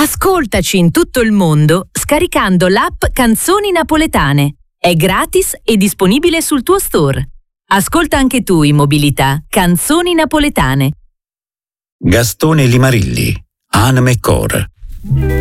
Ascoltaci in tutto il mondo scaricando l'app Canzoni Napoletane. È gratis e disponibile sul tuo store. Ascolta anche tu in mobilità Canzoni Napoletane. Gastone Limarilli, Anime Core.